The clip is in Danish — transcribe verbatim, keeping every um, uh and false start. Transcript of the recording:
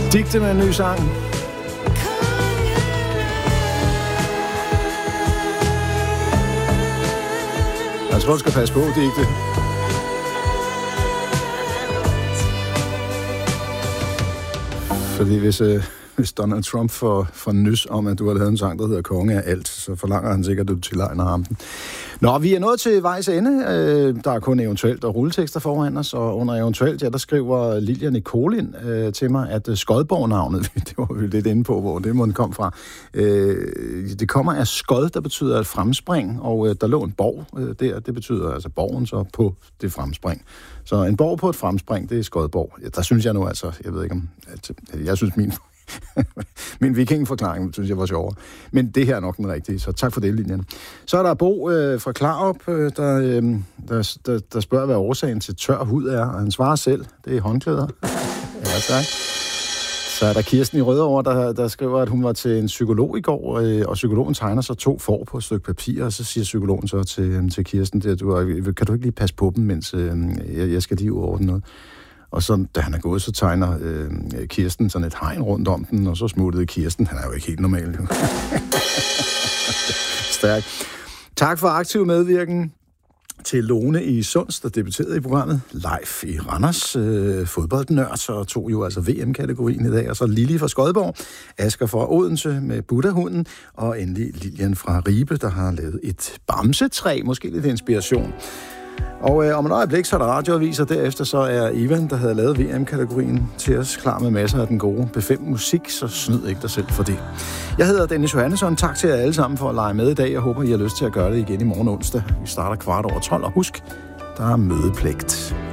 Digte med en ny sang. Jeg tror, du skal passe på, Digte. Fordi hvis, øh, hvis Donald Trump får, får nys om, at du har lavet en sang, der hedder Konge af alt, så forlanger han sikkert, at du tilegner ham den. Nå, vi er nået til vejs ende. Øh, der er kun eventuelt og rulletekster foran os, og under eventuelt, ja, der skriver Lilian Nicolin øh, til mig, at Skodborg-navnet, det var vi lidt inde på, hvor det måtte komme fra, øh, det kommer af skod, der betyder et fremspring, og øh, der lå en borg øh, der, det betyder altså borgen så på det fremspring. Så en borg på et fremspring, det er Skodborg. Ja, der synes jeg nu altså, jeg ved ikke om, at, jeg synes min... Min vikingforklaring, synes jeg var sjovere. Men det her er nok den rigtige, så tak for det, Lilian. Så er der Bo øh, fra Klarup, øh, der, øh, der, der, der spørger, hvad årsagen til tør hud er, og han svarer selv, det er håndklæder. Ja, tak. Så er der Kirsten i Rødovre, der, der skriver, at hun var til en psykolog i går, øh, og psykologen tegner så to får på et stykke papir, og så siger psykologen så til, til Kirsten, det, du, kan du ikke lige passe på dem, mens øh, jeg, jeg skal lige ordne noget. Og så, da han er gået, så tegner øh, Kirsten sådan et hegn rundt om den, og så smuttede Kirsten. Han er jo ikke helt normal. Stærk. Tak for aktiv medvirken til Lone i Sunds, der debuterede i programmet live i Randers. Øh, fodboldnørd, så tog jo altså V M-kategorien i dag. Og så Lili fra Skodborg, Asger fra Odense med Buddha-hunden, og endelig Lilian fra Ribe, der har lavet et bamsetræ, måske lidt inspiration. Og øh, om et øjeblik, så er der radioaviser. Derefter så er Ivan, der havde lavet V M-kategorien til os, klar med masser af den gode B fem musik, så snyd ikke dig selv for det. Jeg hedder Dennis Johannesson. Tak til jer alle sammen for at lege med i dag. Jeg håber, I har lyst til at gøre det igen i morgen onsdag. Vi starter kvart over tolv, og husk, der er mødepligt.